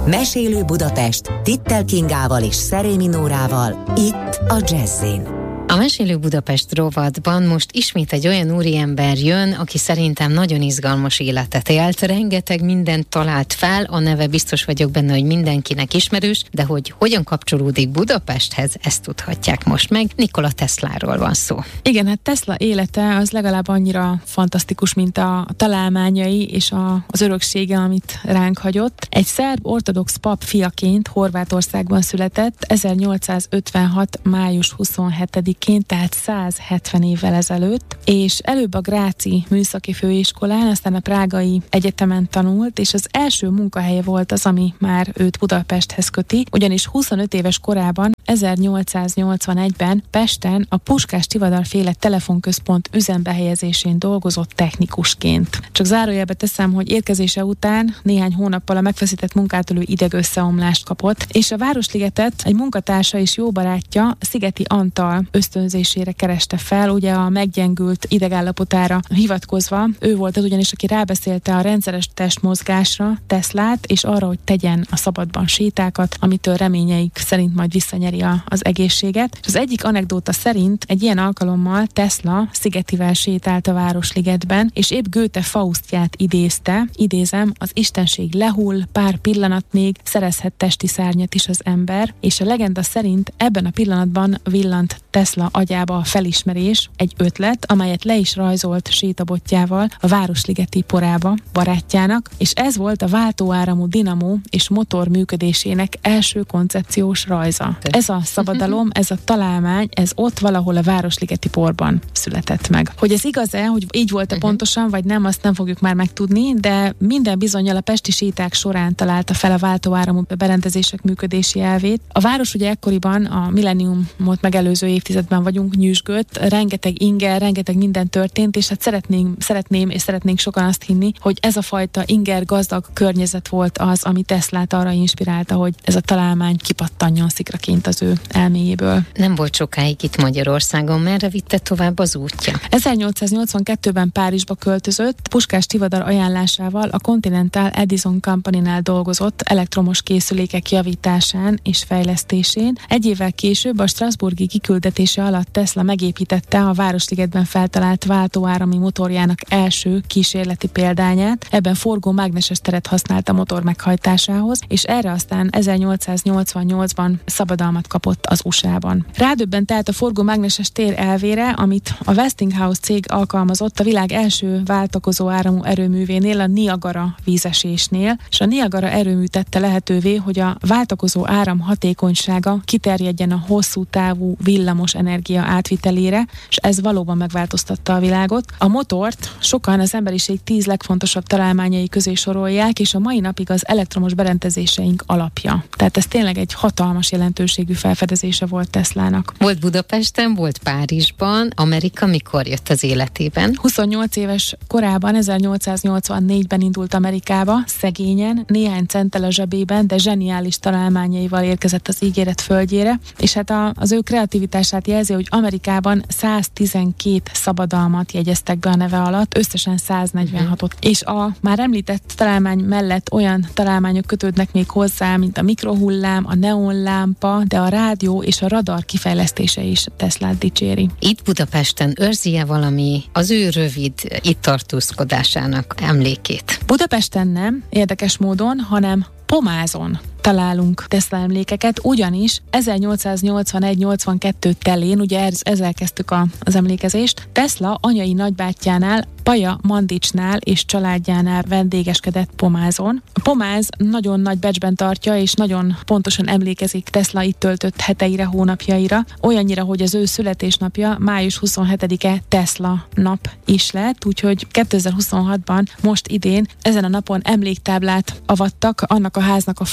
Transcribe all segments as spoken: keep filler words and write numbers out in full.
Mesélő Budapest Tittel Kingával és Szerémi Nórával, itt a Jazz-in. A Mesélő Budapest rovatban most ismét egy olyan úriember jön, aki szerintem nagyon izgalmas életet élt, rengeteg mindent talált fel, a neve biztos vagyok benne, hogy mindenkinek ismerős, de hogy hogyan kapcsolódik Budapesthez, ezt tudhatják most meg. Nikola Tesláról van szó. Igen, hát Tesla élete az legalább annyira fantasztikus, mint a találmányai és a, az öröksége, amit ránk hagyott. Egy szerb ortodox pap fiaként Horvátországban született ezernyolcszázötvenhat. május huszonhetedikén, tehát száz hetven évvel ezelőtt, és előbb a Gráci Műszaki Főiskolán, aztán a Prágai Egyetemen tanult, és az első munkahelye volt az, ami már őt Budapesthez köti, ugyanis huszonöt éves korában, ezernyolcszáznyolcvanegyben Pesten a Puskás-Tivadar-féle telefonközpont üzembe helyezésén dolgozott technikusként. Csak zárójelbe teszem, hogy érkezése után néhány hónappal a megfeszített munkától ő idegösszeomlást kapott, és a Városligetet egy munkatársa és jó barátja, Szigeti Antal ösztönzésére kereste fel, ugye a meggyengült idegállapotára hivatkozva. Ő volt az ugyanis, aki rábeszélte a rendszeres testmozgásra Teslát, és arra, hogy tegyen a szabadban sétákat, amitől reményeik szerint majd visszanyeri a, az egészséget. Az egyik anekdóta szerint egy ilyen alkalommal Tesla Szigetivel sétált a Városligetben, és épp Goethe Faustját idézte, idézem, az istenség lehull, pár pillanat még, szerezhet testi szárnyat is az ember, és a legenda szerint ebben a pillanatban villant Tesla agyába a felismerés, egy ötlet, amelyet le is rajzolt sétabotjával a Városligeti porába barátjának, és ez volt a váltóáramú dinamó és motor működésének első koncepciós rajza. Ez a szabadalom, ez a találmány, ez ott valahol a Városligeti porban született meg. Hogy ez igaz-e, hogy így volt-e pontosan, vagy nem, azt nem fogjuk már megtudni, de minden bizonnyal a pesti séták során találta fel a váltóáramú berendezések működési elvét. A város ugye ekkoriban, a millenniumot megelőző évtizedben vagyunk, nyüzsgött, rengeteg inger, rengeteg minden történt, és hát szeretném, szeretném és szeretnénk sokan azt hinni, hogy ez a fajta inger gazdag környezet volt az, ami Teslát arra inspirálta, hogy ez a találmány kipattanjon szikraként az ő elméjéből. Nem volt sokáig itt Magyarországon, merre vitte tovább az útja? ezernyolcszáznyolcvankettőben Párizsba költözött, Puskás-Tivadar ajánlásával a Continental Edison Company-nál dolgozott elektromos készülékek javításán és fejlesztésén. Egy évvel később a strasbourgi kiküldetése alatt Tesla megépítette a Városligetben feltalált váltóárami motorjának első kísérleti példányát. Ebben forgó mágneses teret használt a motor meghajtásához, és erre aztán ezernyolcszáznyolcvannyolcban szabadalmat kapott az u es á-ban. Rádöbbent tehát a forgó mágneses tér elvére, amit a Westinghouse cég alkalmazott a világ első váltakozó áramú erőművénél, a Niagara vízesésnél, és a Niagara erőmű tette lehetővé, hogy a váltakozó áram hatékonysága kiterjedjen a hosszú távú villamos energia átvitelére, és ez valóban megváltoztatta a világot. A motort sokan az emberiség tíz legfontosabb találmányai közé sorolják, és a mai napig az elektromos berendezéseink alapja. Tehát ez tényleg egy hatalmas jelentőségű felfedezése volt Teslának. Volt Budapesten, volt Párizsban. Amerika mikor jött az életében? huszonnyolc éves korában, ezernyolcszáznyolcvannégyben indult Amerikába, szegényen, néhány centtel a zsebében, de zseniális találmányaival érkezett az ígéret földjére, és hát a, az ő kreativitását jelzi, hogy Amerikában száztizenkét szabadalmat jegyeztek be a neve alatt, összesen száznegyvenhatot. Uh-huh. És a már említett találmány mellett olyan találmányok kötődnek még hozzá, mint a mikrohullám, a neonlámpa, de a rádió és a radar kifejlesztése is Teslát dicséri. Itt Budapesten őrzi-e valami az ő rövid itt tartózkodásának emlékét? Budapesten nem, érdekes módon, hanem Pomázon találunk Tesla emlékeket, ugyanis ezernyolcszáznyolcvanegy nyolcvankettő telén, ugye ezzel kezdtük a, az emlékezést, Tesla anyai nagybátyjánál, Paja Mandicsnál és családjánál vendégeskedett Pomázon. A Pomáz nagyon nagy becsben tartja, és nagyon pontosan emlékezik Tesla itt töltött heteire, hónapjaira, olyannyira, hogy az ő születésnapja május huszonhetedike Tesla nap is lett, úgyhogy kétezer-huszonhatban, most idén, ezen a napon emléktáblát avattak annak a háznak a falán,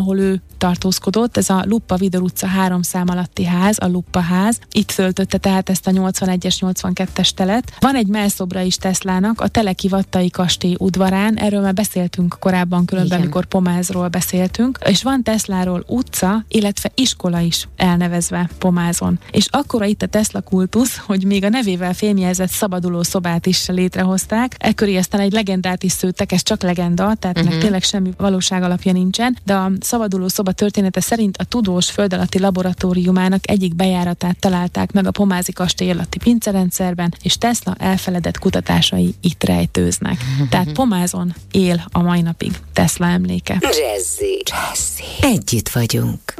ahol ő tartózkodott, ez a Luppa Vidor utca három szám alatti ház, a Luppa ház. Itt töltötte tehát ezt a nyolcvanegyes, nyolcvankettes telet. Van egy mellszobra is Teslának a Teleki Vattai kastély udvarán, erről már beszéltünk korábban, különben, igen, amikor Pomázról beszéltünk, és van Tesláról utca, illetve iskola is elnevezve Pomázon. És akkora itt a Tesla kultusz, hogy még a nevével fémjelzett szabaduló szobát is létrehozták. Ekkori aztán egy legendát is szőttek, ez csak legenda, tehát uh-huh. tényleg semmi valóság alapja nincsen, de a szabaduló szoba története szerint a tudós föld alatti laboratóriumának egyik bejáratát találták meg a pomázi kastély alatti pincerendszerben, és Tesla elfeledett kutatásai itt rejtőznek. Uh-huh. Tehát Pomázon él a mai napig Tesla emléke. Jazzy. Jazzy. Együtt vagyunk.